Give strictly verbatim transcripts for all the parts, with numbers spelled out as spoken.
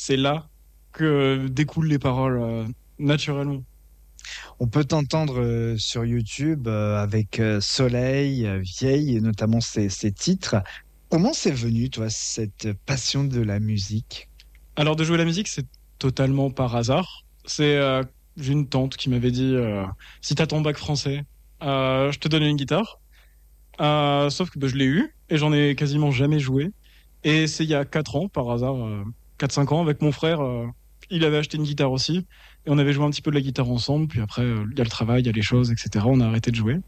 c'est là que découlent les paroles euh, naturellement. On peut t'entendre euh, sur YouTube euh, avec euh, Soleil, euh, Vieille, et notamment ses, ses titres. Comment c'est venu, toi, cette passion de la musique? Alors de jouer la musique, c'est totalement par hasard. C'est euh, j'ai une tante qui m'avait dit euh, si t'as ton bac français, euh, je te donne une guitare. Euh, sauf que bah, je l'ai eu et j'en ai quasiment jamais joué. Et c'est il y a quatre ans, par hasard, euh, quatre cinq ans, avec mon frère, euh, il avait acheté une guitare aussi. Et on avait joué un petit peu de la guitare ensemble. Puis après, euh, il y a le travail, il y a les choses, et cetera. On a arrêté de jouer.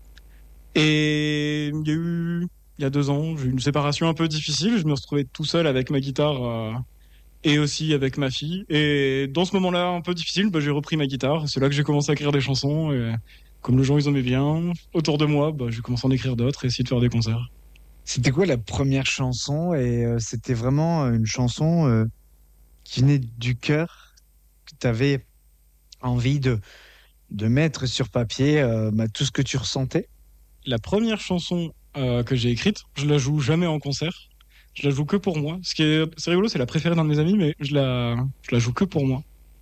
Et il y a eu, il y a deux ans, j'ai eu une séparation un peu difficile. Je me suis retrouvé tout seul avec ma guitare euh, et aussi avec ma fille. Et dans ce moment-là, un peu difficile, bah, j'ai repris ma guitare. C'est là que j'ai commencé à écrire des chansons. Et comme les gens, ils aimaient bien, autour de moi, bah, j'ai commencé à en écrire d'autres et essayer de faire des concerts. C'était quoi la première chanson? Et euh, c'était vraiment une chanson euh, qui venait du cœur, que tu avais envie de, de mettre sur papier euh, bah, tout ce que tu ressentais? La première chanson euh, que j'ai écrite, je la joue jamais en concert. Je la joue que pour moi. Ce qui est, c'est rigolo, c'est la préférée d'un de mes amis, mais je la, je la joue que pour moi.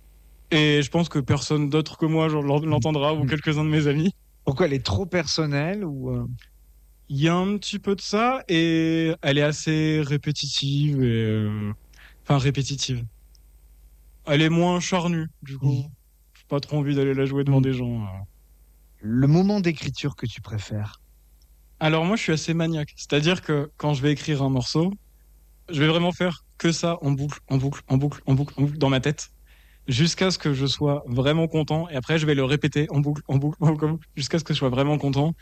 Et je pense que personne d'autre que moi genre, l'entendra ou Hmm. quelques-uns de mes amis. Pourquoi elle est trop personnelle ou euh, Il y a un petit peu de ça et elle est assez répétitive et euh, enfin répétitive. Elle est moins charnue, du coup. J'ai pas trop envie d'aller la jouer devant hmm, des gens. euh. le moment d'écriture que tu préfères? Alors moi, je suis assez maniaque. C'est-à-dire que quand je vais écrire un morceau, je vais vraiment faire que ça en boucle, en boucle, en boucle, en boucle, en boucle dans ma tête, jusqu'à ce que je sois vraiment content. Et après, je vais le répéter en boucle, en boucle, en boucle, en boucle, jusqu'à ce que je sois vraiment content.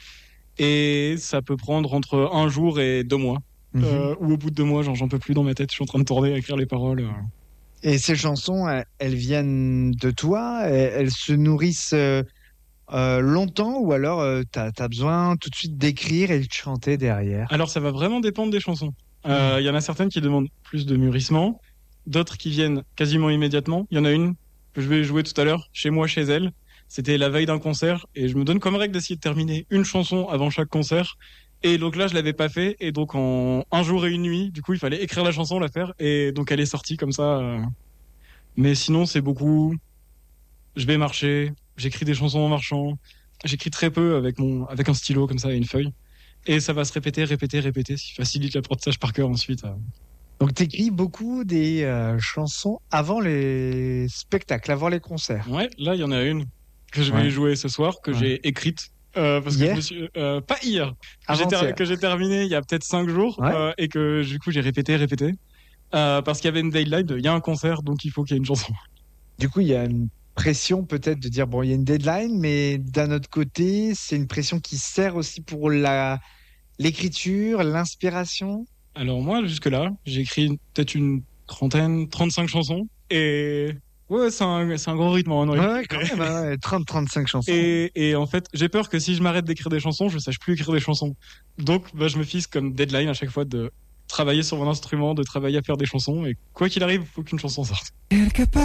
Et ça peut prendre entre un jour et deux mois. Mhm. Euh, ou au bout de deux mois, genre j'en peux plus dans ma tête, je suis en train de tourner, à écrire les paroles. euh. Et ces chansons, elles, elles viennent de toi? Elles, elles se nourrissent euh, euh, longtemps ou alors euh, t'as, t'as besoin tout de suite d'écrire et de chanter derrière? Alors ça va vraiment dépendre des chansons. Il Hmm. euh, y en a certaines qui demandent plus de mûrissement, d'autres qui viennent quasiment immédiatement. Il y en a une que je vais jouer tout à l'heure, chez moi, chez elle. C'était la veille d'un concert et je me donne comme règle d'essayer de terminer une chanson avant chaque concert. Et donc là, je l'avais pas fait et donc en un jour et une nuit, du coup, il fallait écrire la chanson, la faire et donc elle est sortie comme ça. euh. Mais sinon, c'est beaucoup. Je vais marcher, j'écris des chansons en marchant. J'écris très peu avec mon avec un stylo comme ça et une feuille. Et ça va se répéter, répéter, répéter, ce qui facilite l'apprentissage par cœur ensuite. euh. Donc t'écris beaucoup des euh, chansons avant les spectacles, avant les concerts. Ouais, là, il y en a une que je vais Ouais, jouer ce soir, que ouais. j'ai écrite. Euh, parce que je me Hier? suis euh, pas hier que j'ai ter- Avant-hier? que j'ai terminé il y a peut-être cinq jours Ouais. euh, et que du coup j'ai répété répété euh, parce qu'il y avait une deadline de, il y a un concert donc il faut qu'il y ait une chanson. Du coup, il y a une pression peut-être de dire, bon, il y a une deadline, mais d'un autre côté, c'est une pression qui sert aussi pour la, l'écriture, l'inspiration. Alors moi jusque là j'ai écrit peut-être une trentaine trente-cinq chansons et ouais c'est un c'est un gros rythme en un an et Ouais, demi. ouais, quand même, hein, trente trente-cinq chansons. Et, et en fait, j'ai peur que si je m'arrête d'écrire des chansons, je sache plus écrire des chansons. Donc, bah, je me fixe comme deadline à chaque fois de travailler sur mon instrument, de travailler à faire des chansons. Et quoi qu'il arrive, il faut qu'une chanson sorte.